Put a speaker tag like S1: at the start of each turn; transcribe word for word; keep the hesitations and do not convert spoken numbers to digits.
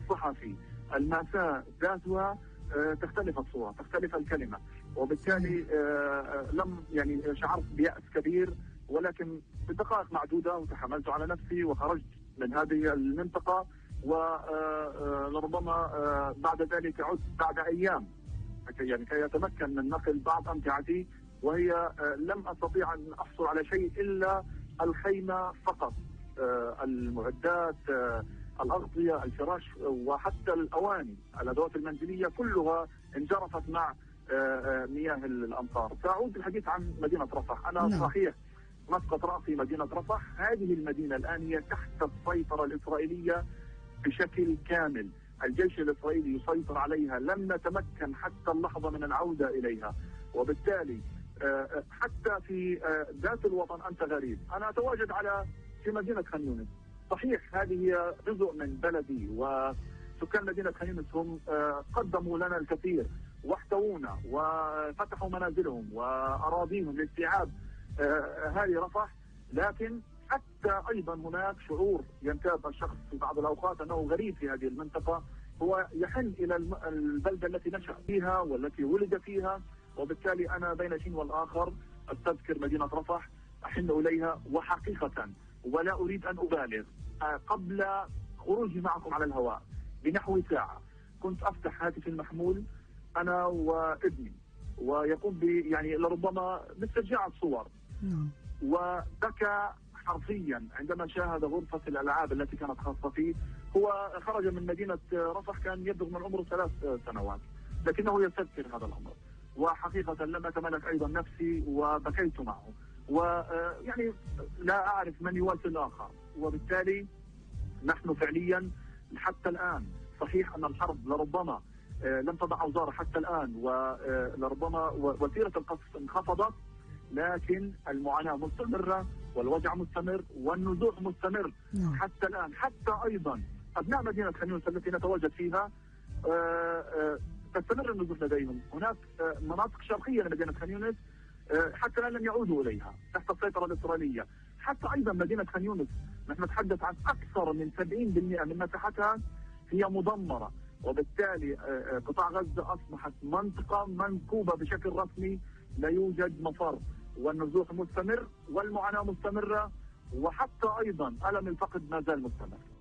S1: الصحفي المأساة ذاتها تختلف الصورة، تختلف الكلمة، وبالتالي لم يعني شعرت بيأس كبير، ولكن بدقائق معدودة وتحملت على نفسي وخرجت من هذه المنطقة، ولربما بعد ذلك عدت بعد أيام يعني كي يتمكن من نقل بعض أمتعتي، وهي لم أستطيع أن أحصل على شيء إلا الخيمة فقط، المعدات، الأغطية، الفراش، وحتى الأواني، الأدوات المنزلية كلها انجرفت مع مياه الأمطار. سأعود الحديث عن مدينة رفح. أنا
S2: نعم.
S1: صحيح مسقط رأسي مدينة رفح، هذه المدينة الآن هي تحت السيطرة الإسرائيلية بشكل كامل، الجيش الإسرائيلي يسيطر عليها، لم نتمكن حتى اللحظة من العودة إليها، وبالتالي حتى في ذات الوطن أنت غريب. أنا أتواجد على في مدينة خان يونس، صحيح هذه هي جزء من بلدي، وسكان مدينة خان يونس هم قدموا لنا الكثير واحتوونا وفتحوا منازلهم وأراضيهم لاستيعاب هذه رفح، لكن حتى أيضا هناك شعور ينتاب الشخص في بعض الأوقات أنه غريب في هذه المنطقة، هو يحن إلى البلدة التي نشأ فيها والتي ولد فيها، وبالتالي أنا بين شيء والآخر أستذكر مدينة رفح، أحن إليها. وحقيقة ولا أريد أن أبالغ، قبل خروجي معكم على الهواء بنحو ساعة كنت أفتح هاتفي المحمول أنا وابني، ويقوم ب يعني لربما باسترجاع الصور، وبكى حرفيا عندما شاهد غرفة الألعاب التي كانت خاصة فيه. هو خرج من مدينة رفح كان يبلغ من عمره ثلاث سنوات، لكنه يستذكر هذا الأمر، وحقيقة لم أتملك أيضا نفسي وبكيت معه، ويعني لا أعرف من يواسي الآخر. وبالتالي نحن فعليا حتى الآن، صحيح أن الحرب لربما لم تضع أوزار حتى الآن، ولربما وتيرة القصف انخفضت، لكن المعاناة مستمرة والوجع مستمر والنزوح مستمر حتى الآن. حتى أيضا أبناء مدينة خان يونس التي نتواجد فيها تستمر النزوح لديهم. هناك مناطق شرقية لمدينة خان يونس حتى الآن لم يعودوا إليها تحت السيطرة الإسرائيلية. حتى أيضا مدينة خان يونس نحن نتحدث عن أكثر من سبعين بالمئة من مساحتها هي مدمرة، وبالتالي قطاع غزة أصبحت منطقة منكوبة بشكل رسمي، لا يوجد مفر، والنزوح مستمر والمعاناة مستمرة، وحتى أيضا ألم الفقد ما زال مستمر.